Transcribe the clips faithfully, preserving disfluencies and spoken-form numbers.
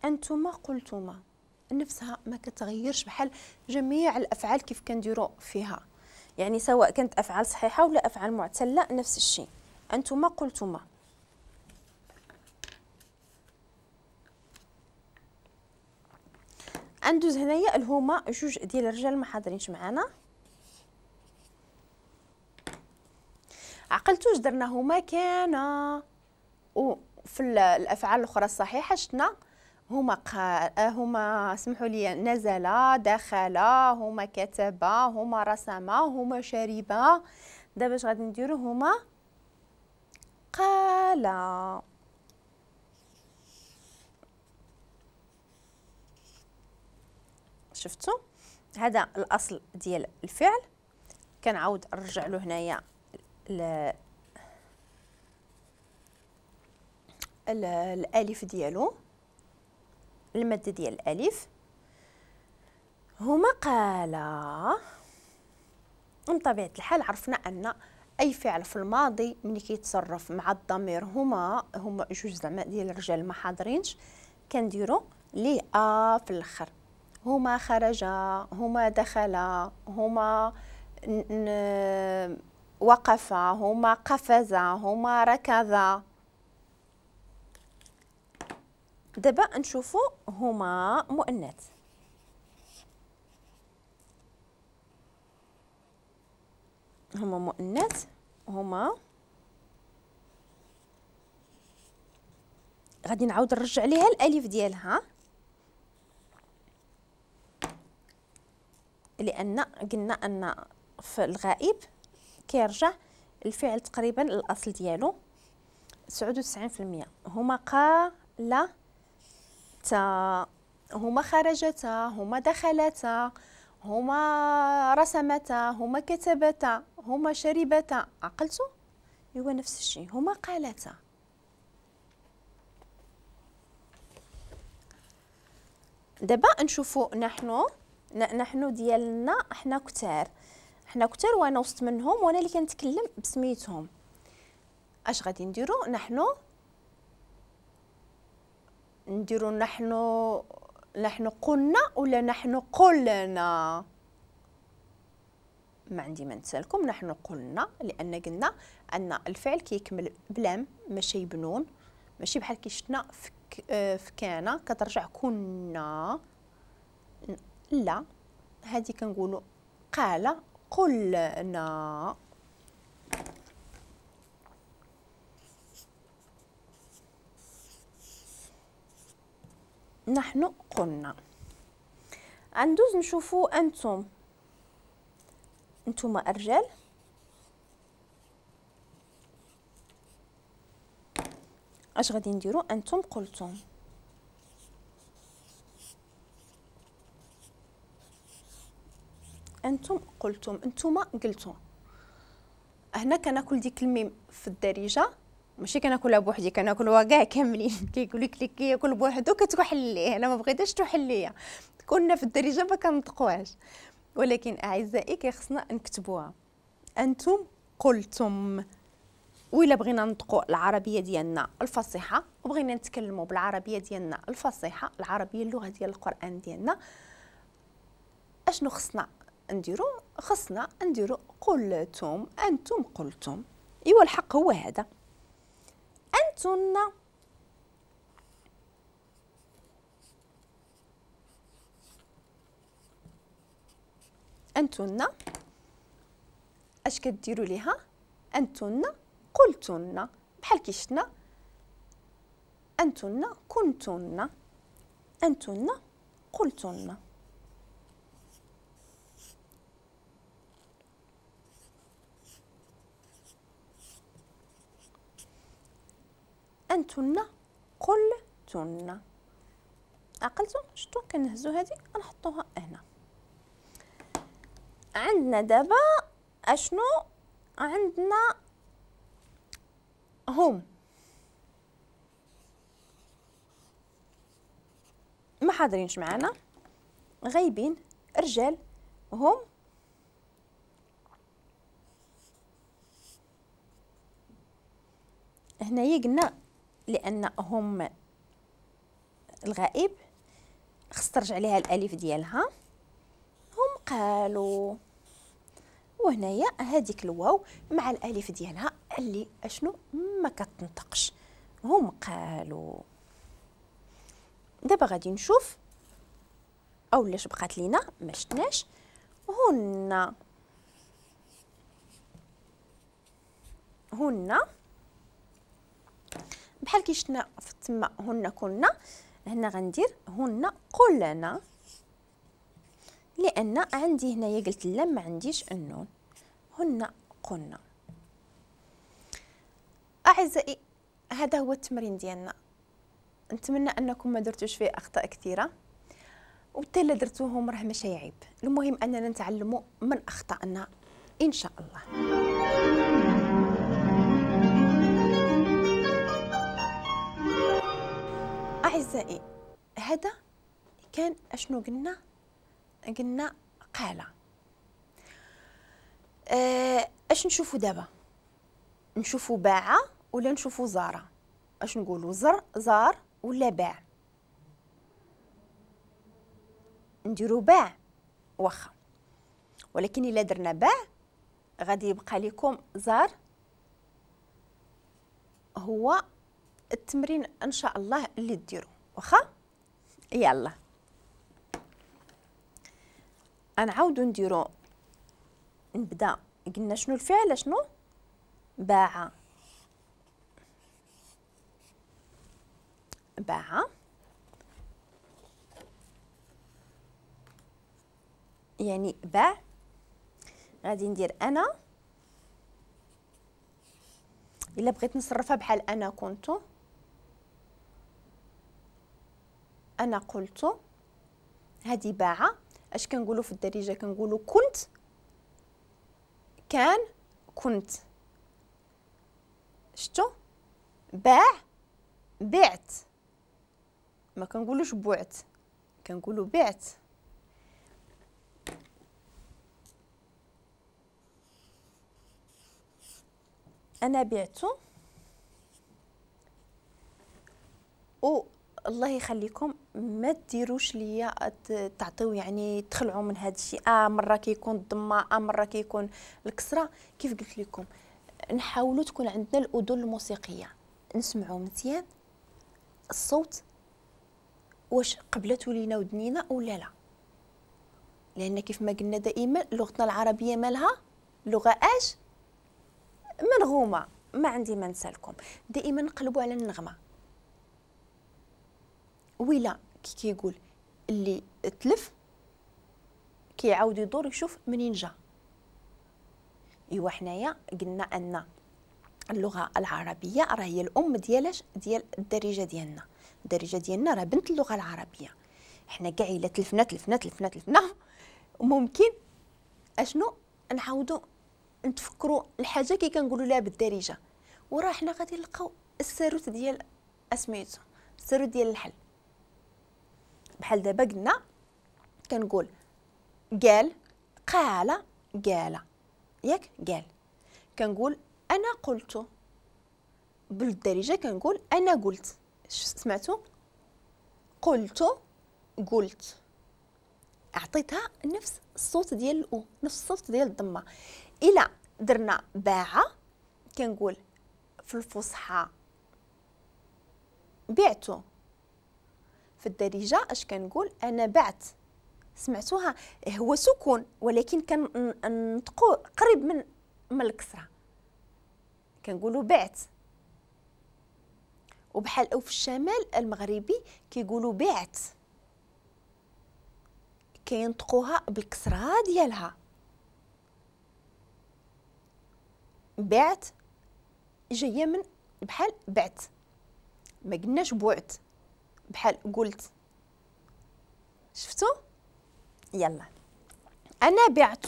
انتما قلتما نفسها ما كتغيرش بحال جميع الافعال كيف كنديروا فيها، يعني سواء كانت افعال صحيحه ولا افعال معتله نفس الشيء. انتما قلتما. ندوز هنايا الهما جوج ديال الرجال ما حاضرينش معنا. عقلتوا واش درنا؟ هما كان وفي الافعال الاخرى الصحيحه شتنا هما قا هما سمحوا لي نزل، دخل، هما كتب، هما رسم، هما شرب. دابا اش غادي نديرو؟ هما قال. شفتوا هذا الاصل ديال الفعل. كنعاود نرجع له هنايا ال الالف ديالو، الماده ديال الالف. هما قال. من طبيعه الحال عرفنا ان اي فعل في الماضي ملي كيتصرف مع الضمير هما هما جوج زعما ديال الرجال ما حاضرينش كنديروا ليه ا في الاخر. هما خرجا، هما دخلا، هما وقفا، هما قفزا، هما ركضا. دابا نشوفوا هما مؤنث. هما مؤنث. هما غادي نعاود نرجع ليها الالف ديالها، لان قلنا ان في الغائب كيرجع الفعل تقريبا الاصل ديالو تسعة وتسعين بالمئة. هما قال تا، هما خرجتا، هما دخلتا، هما رسمتا، هما كتبتا، هما شربتا. عقلتوا؟ ايوا نفس الشيء، هما قالتا. دابا نشوفوا نحن نحن ديالنا احنا كتار، احنا كتار وانا وسط منهم وانا اللي كنتكلم بسميتهم. اش غادي نديروا؟ نحن نديروا نحن نحن قلنا ولا نحن قلنا؟ ما عندي ما نسالكم. نحن قلنا لان قلنا ان الفعل كيكمل بلام ماشي بنون، ماشي بحال كي شفنا في كان كترجع كنا. لا، هذه كنقولوا قال قلنا. نحن قلنا. ندوز نشوفوا انتم. انتم الرجال. اش غادي نديروا؟ انتم قلتم. انتم قلتم، انتم قلتوا. هنا كناكل ديك الميم في الدارجه، ماشي كناكلها بوحدي، كناكلوها كاع كاملين. كيقول لك اللي كياكل بوحدو كتحليه، انا ما بغيتش تحليه. كنا في الدارجه ما كنطقوهاش، ولكن اعزائي كيخصنا نكتبوها. انتم قلتم. وإلا بغينا نطقوا العربيه ديالنا الفصيحه وبغينا نتكلموا بالعربيه ديالنا الفصيحه، العربيه اللغه ديال القران ديالنا، اشنو خصنا نديرو؟ خصنا نديرو قلتم. انتم قلتم. ايوا الحق هو هذا. انتن. انتن اش كديروا ليها؟ انتن قلتن. بحال كي شفنا انتن كنتن، انتن قلتن. انتن قلتن. عقلتوا؟ شتو كنهزوا هذه نحطوها هنا. عندنا دابا اشنو؟ عندنا هم. ما حاضرينش معنا، غايبين، رجال. هم هنايا قلنا لان هم الغائب خص ترجع ليها الالف ديالها. هم قالوا، وهنايا هذيك الواو مع الالف ديالها اللي اشنو ما كتنطقش. هم قالوا. دابا غادي نشوف اولاش بقات لينا ما شفناش. هن هن بحال كي شفنا في تما هن كنا، هنا غندير هن قلنا، لان عندي هنايا قلت لا ما عنديش النون. هن قلنا. اعزائي هذا هو التمرين ديالنا، نتمنى انكم ما درتوش فيه اخطاء كثيره، وحتى الا درتوهم راه ماشي عيب، المهم اننا نتعلموا من اخطائنا ان شاء الله. اعزائي هذا كان اشنو قلنا؟ قلنا قال. آه اش نشوفوا دابا؟ نشوفوا باع ولا نشوفوا زار؟ اش نقولوا؟ زر زار ولا باع؟ نديروا باع واخا، ولكن الا درنا باع غادي يبقى لكم زار هو التمرين ان شاء الله اللي ديروا واخا. يلا نعاودو نديرو. نبدا. قلنا شنو الفعل؟ شنو؟ باع. باع يعني باع. غادي ندير انا، الا بغيت نصرفها بحال انا كنت، انا قلت. هذه باع. اش كنقولوا في الدارجه؟ كنقولوا كنت، كان، كنت. شتو؟ باع بعت، ما كنقولوش بعت، كنقولوا بعت. انا بعتو. و الله يخليكم ما ديروش ليا تعطيو يعني تخلعوا من هذا الشيء. اه مره كيكون الضمه، اه مره كيكون الكسره. كيف قلت لكم نحاولوا تكون عندنا الاذن الموسيقيه، نسمعوا مزيان الصوت واش قبلته لينا ودنينا ولا لا، لان كيف ما قلنا دائما لغتنا العربيه مالها لغه اش منغومه. ما عندي ما نسالكم، دائما نقلبوا على النغمه. ويلا كي كيقول اللي تلف كيعاود يدور يشوف منين جا. ايوا حنايا قلنا ان اللغه العربيه راه هي الام ديالاش ديال الدارجه ديالنا. الدارجه ديالنا راه بنت اللغه العربيه. حنا كاع الا تلفنا تلفنا تلفنا تلفنا ممكن اشنو نعاودوا نتفكروا الحاجه كي كنقولوا لها بالدارجه، وراه حنا غادي نلقاو الساروت ديال اسميتو، الساروت ديال الحل. بحال دابا قلنا كنقول قال، قال، قال، ياك قال. كنقول انا قلت، بالدارجه كنقول انا قلت. سمعتوا؟ قلت، قلت. اعطيتها نفس الصوت ديال الاو، نفس الصوت ديال الضمه. الا درنا باع كنقول في الفصحى بعتو، في الدارجه اش كنقول؟ انا بعت. سمعتوها؟ هو سكون ولكن كنطقو قريب من من الكسره، كنقولوا بعت. وبحال او في الشمال المغربي كيقولوا بعت، كينطقوها بالكسره ديالها. بعت جايه من بحال بعت، ما قلناش بعت بحال قلت. شفتوا؟ يلا انا بعت،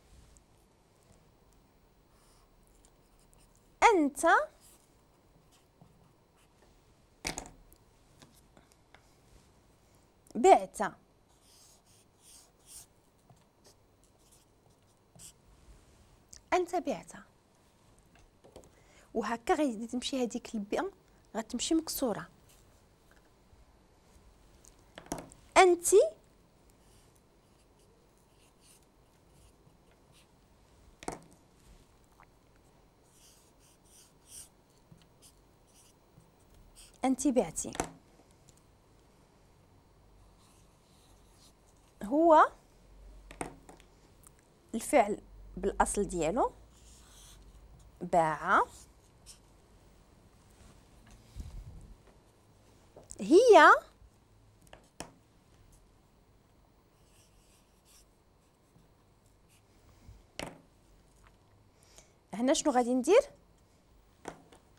انت بعت، انت بعت. وهكا غادي تمشي هذيك الباء غتمشي مكسوره. انت انت بعتي. هو الفعل بالاصل ديالو باع، هي هنا شنو غادي ندير؟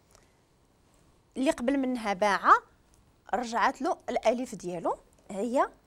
اللي قبل منها باع رجعت له الالف ديالو، هي